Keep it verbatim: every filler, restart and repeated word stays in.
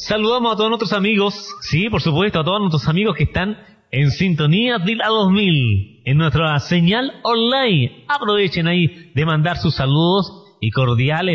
Saludamos a todos nuestros amigos, sí, por supuesto, a todos nuestros amigos que están en sintonía de la dos mil, en nuestra señal online. Aprovechen ahí de mandar sus saludos y cordiales